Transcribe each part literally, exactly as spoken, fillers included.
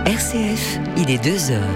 R C F, il est deux heures.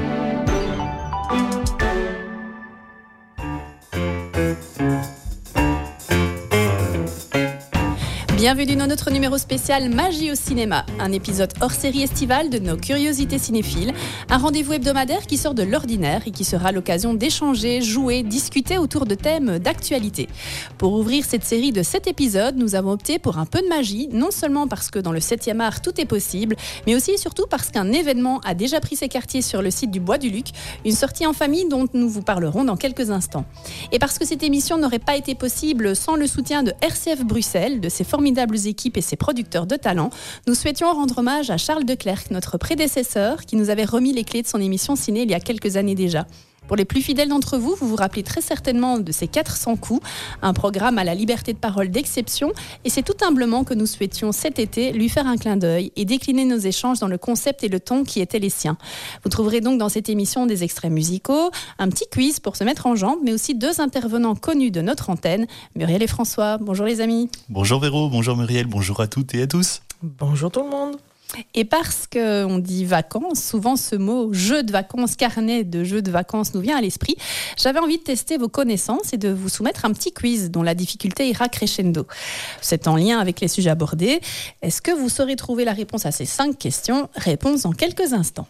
Bienvenue dans notre numéro spécial Magie au cinéma, un épisode hors série estivale de nos curiosités cinéphiles, un rendez-vous hebdomadaire qui sort de l'ordinaire et qui sera l'occasion d'échanger, jouer, discuter autour de thèmes d'actualité. Pour ouvrir cette série de sept épisodes, nous avons opté pour un peu de magie, non seulement parce que dans le septième art tout est possible, mais aussi et surtout parce qu'un événement a déjà pris ses quartiers sur le site du Bois du Luc, une sortie en famille dont nous vous parlerons dans quelques instants. Et parce que cette émission n'aurait pas été possible sans le soutien de R C F Bruxelles, de ses formidables équipes et ses producteurs de talent, nous souhaitions rendre hommage à Charles Declercq, notre prédécesseur, qui nous avait remis les clés de son émission ciné il y a quelques années déjà. Pour les plus fidèles d'entre vous, vous vous rappelez très certainement de ces quatre cents coups, un programme à la liberté de parole d'exception, et c'est tout humblement que nous souhaitions cet été lui faire un clin d'œil et décliner nos échanges dans le concept et le ton qui étaient les siens. Vous trouverez donc dans cette émission des extraits musicaux, un petit quiz pour se mettre en jambe, mais aussi deux intervenants connus de notre antenne, Muriel et François. Bonjour les amis. Bonjour Véro, bonjour Muriel, bonjour à toutes et à tous. Bonjour tout le monde. Et parce qu'on dit vacances, souvent ce mot jeu de vacances, carnet de jeux de vacances nous vient à l'esprit, j'avais envie de tester vos connaissances et de vous soumettre un petit quiz dont la difficulté ira crescendo. C'est en lien avec les sujets abordés. Est-ce que vous saurez trouver la réponse à ces cinq questions ? Réponse dans quelques instants.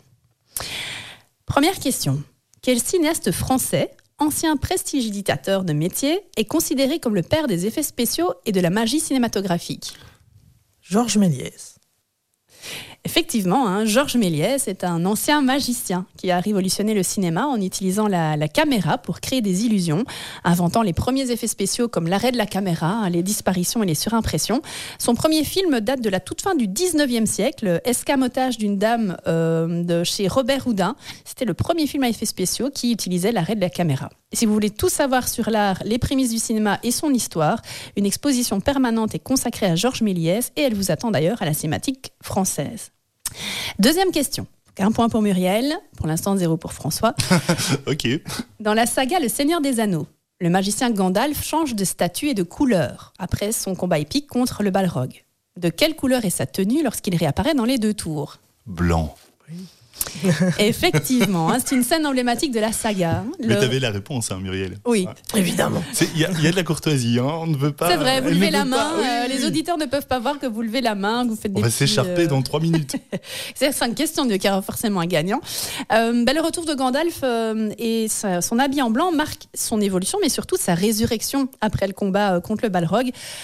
Première question. Quel cinéaste français, ancien prestidigitateur de métier, est considéré comme le père des effets spéciaux et de la magie cinématographique ? Georges Méliès. Effectivement, hein, Georges Méliès est un ancien magicien qui a révolutionné le cinéma en utilisant la, la caméra pour créer des illusions, inventant les premiers effets spéciaux comme l'arrêt de la caméra, hein, les disparitions et les surimpressions. Son premier film date de la toute fin du dix-neuvième siècle, Escamotage d'une dame euh, de chez Robert Houdin. C'était le premier film à effets spéciaux qui utilisait l'arrêt de la caméra. Et si vous voulez tout savoir sur l'art, les prémices du cinéma et son histoire, une exposition permanente est consacrée à Georges Méliès et elle vous attend d'ailleurs à la Cinémathèque française. Deuxième question. Un point pour Muriel, pour l'instant zéro pour François. Ok. Dans la saga Le Seigneur des Anneaux, le magicien Gandalf change de statut et de couleur après son combat épique contre le Balrog. De quelle couleur est sa tenue lorsqu'il réapparaît dans les deux tours ? Blanc. Oui. Effectivement, hein, c'est une scène emblématique de la saga. Mais Le... t'avais la réponse, hein, Muriel. Oui. Ouais. Évidemment. Il y, y a de la courtoisie, hein, on ne veut pas... C'est vrai, vous elle levez ne la veut main, pas, oui. euh, les auditeurs ne peuvent pas voir que vous levez la main, que vous faites des On va petits, s'écharper euh, dans trois minutes. C'est cinq questions, donc il y aura forcément un gagnant. Euh, ben, le retour de Gandalf euh, et sa, son habit en blanc marque son évolution, mais surtout sa résurrection après le combat euh, contre le Balrog.